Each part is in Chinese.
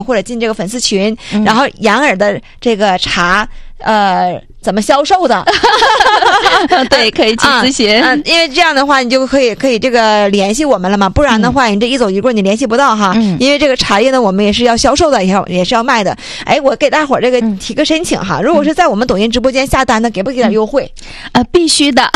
或者进这个粉丝群，然后杨儿的这个茶怎么销售的对，可以去咨询。 因为这样的话你就可以这个联系我们了嘛，不然的话你这一走一过你联系不到哈。因为这个茶叶呢我们也是要销售的，也是要卖的。我给大伙儿这个提个申请哈，如果是在我们抖音直播间下单的，给不给点优惠？ 必须的。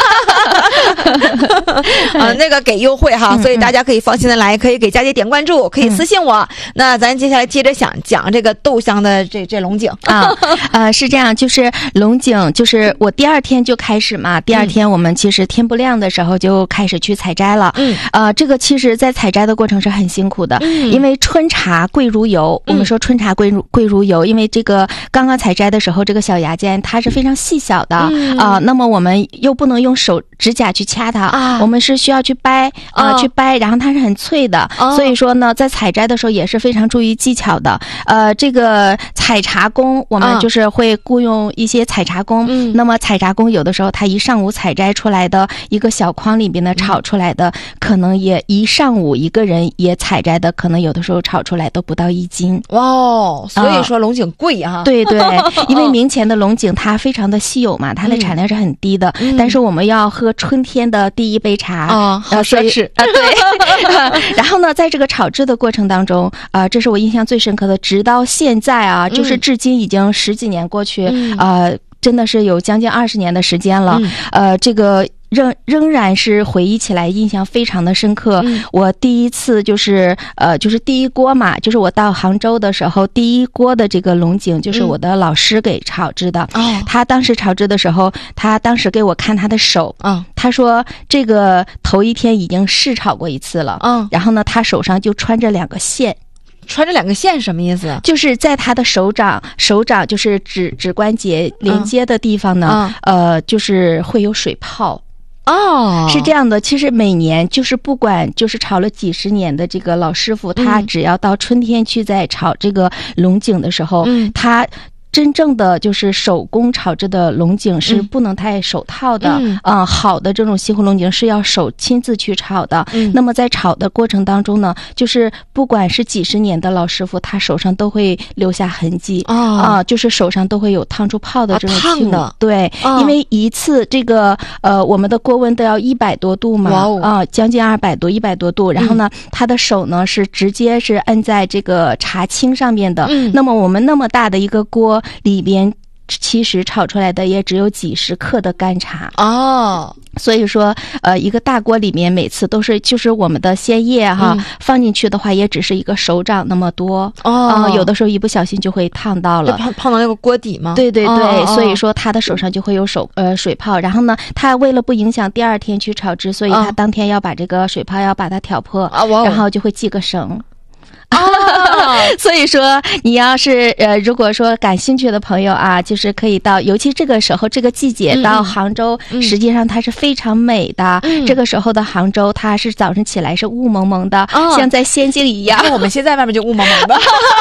那个给优惠哈，所以大家可以放心的来，可以给佳姐点关注，可以私信我。讲这个豆香的这龙井是这样，就是龙井，就是我第二天就开始嘛，第二天我们其实天不亮的时候就开始去采摘了。这个其实在采摘的过程是很辛苦的，因为春茶贵如油。我们说春茶贵如油，因为这个刚刚采摘的时候，这个小芽尖它是非常细小的那么我们又不能用指甲去掐它我们是需要去掰然后它是很脆的所以说呢，在采摘的时候也是非常注意技巧的。这个采茶工，我们就是会雇佣一些采茶工。那么采茶工有的时候他一上午采摘出来的一个小筐里边的炒出来的，可能也一上午一个人也采摘的，可能有的时候炒出来都不到1斤。 所以说龙井贵哈。 对对，因为明前的龙井它非常的稀有嘛，它的产量是很低的。但是我们要喝春天的第一杯茶好奢侈对。然后呢，在这个炒制的过程当中这是我印象最深刻的，直到现在就是至今已经10几年过去真的是有将近20年的时间了。这个仍然是回忆起来印象非常的深刻。我第一次就是第一锅嘛，就是我到杭州的时候，第一锅的这个龙井就是我的老师给炒制的。他当时炒制的时候，他当时给我看他的手他说这个头一天已经试炒过一次了然后呢他手上就穿着2个线。 穿着2个线什么意思？ 就是在他的手掌就是指关节连接的地方呢就是会有水泡。是这样的，其实每年就是不管就是炒了几十年的这个老师傅他只要到春天去在炒这个龙井的时候他真正的就是手工炒制的龙井是不能戴手套的好的这种西湖龙井是要手亲自去炒的那么在炒的过程当中呢，就是不管是几十年的老师傅他手上都会留下痕迹就是手上都会有烫出泡的这种烫的。 对因为一次这个我们的锅温都要100多度嘛将近200多100多度然后呢他的手呢是直接是摁在这个茶青上面的那么我们那么大的一个锅里边其实炒出来的也只有几十克的干茶所以说一个大锅里面每次都是就是我们的鲜叶放进去的话也只是一个手掌那么多有的时候一不小心就会烫到了， 碰到那个锅底吗？ 对对对所以说他的手上就会有水泡然后呢他为了不影响第二天去炒制所以他当天要把这个水泡要把它挑破然后就会系个绳所以说你要是如果说感兴趣的朋友就是可以到尤其这个时候这个季节到杭州实际上它是非常美的这个时候的杭州它是早上起来是雾蒙蒙的像在仙境一样我们现在外面就雾蒙蒙的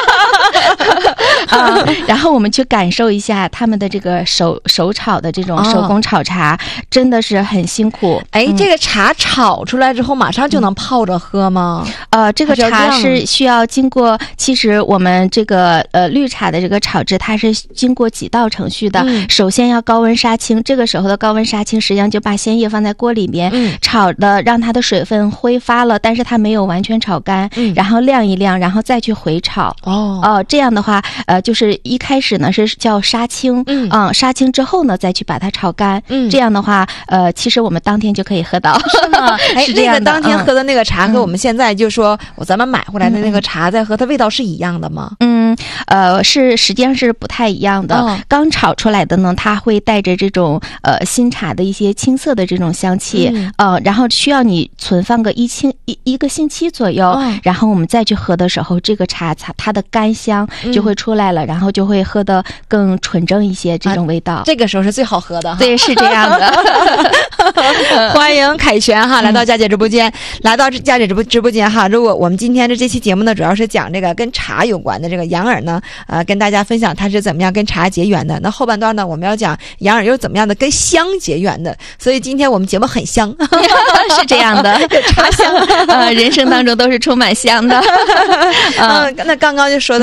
然后我们去感受一下他们的这个手炒的这种手工炒茶真的是很辛苦这个茶炒出来之后马上就能泡着喝吗？ 这个茶是需要经过其实我们这个绿茶的这个炒制它是经过几道程序的首先要高温杀青这个时候的高温杀青实际上就把鲜叶放在锅里面炒的让它的水分挥发了但是它没有完全炒干然后晾一晾然后再去回炒这样的话就是一开始呢是叫杀青杀青之后呢再去把它炒干这样的话其实我们当天就可以喝到是吗？是这样的当天喝的那个茶和我们现在就说咱们买回来的那个茶再喝它味道是一样的吗？ 是实际上是不太一样的刚炒出来的呢它会带着这种新茶的一些青涩的这种香气然后需要你存放个一个星期左右然后我们再去喝的时候这个茶它的干香就会出来了然后就会喝得更纯正一些这种味道这个时候是最好喝的对是这样的欢迎凯旋来到佳姐直播间来到佳姐直播间如果我们今天这期节目呢主要是讲这个跟茶茶有关的这个杨耳呢，跟大家分享它是怎么样跟茶结缘的。那后半段呢，我们要讲杨耳又怎么样的跟香结缘的。所以今天我们节目很香， 是这样的， 茶香， 人生当中都是充满香的。 那刚刚就说